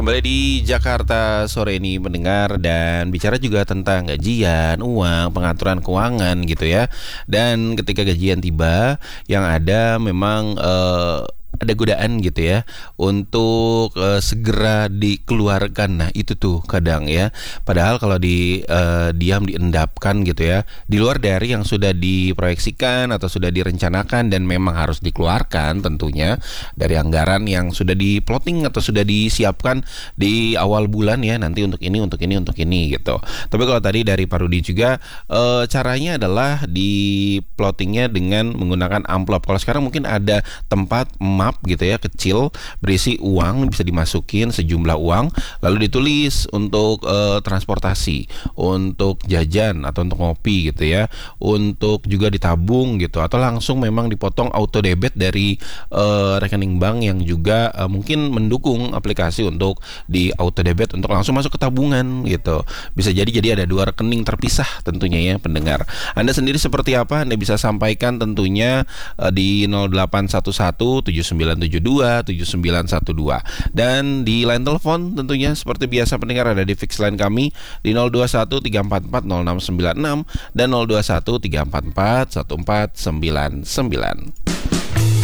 Kembali di Jakarta sore ini mendengar dan bicara juga tentang gajian, uang, pengaturan keuangan gitu ya. Dan ketika gajian tiba, yang ada memang ada godaan gitu ya untuk segera dikeluarkan. Nah itu tuh kadang ya. Padahal kalau diam diendapkan gitu ya, di luar dari yang sudah diproyeksikan atau sudah direncanakan dan memang harus dikeluarkan tentunya dari anggaran yang sudah di-plotting atau sudah disiapkan di awal bulan ya, nanti untuk ini, untuk ini, untuk ini gitu. Tapi kalau tadi dari Pak Rudi juga caranya adalah di plottingnya dengan menggunakan amplop. Kalau sekarang mungkin ada tempat map gitu ya, kecil, berisi uang, bisa dimasukin sejumlah uang, lalu ditulis untuk transportasi, untuk jajan atau untuk ngopi gitu ya, untuk juga ditabung gitu, atau langsung memang dipotong auto debit dari rekening bank yang juga mungkin mendukung aplikasi untuk di auto debit untuk langsung masuk ke tabungan gitu. Bisa jadi ada dua rekening terpisah tentunya ya pendengar. Anda sendiri seperti apa? Anda bisa sampaikan tentunya di 081179727912 dan di line telepon tentunya seperti biasa pendengar ada di fix line kami di 0213440696 dan 0213441499.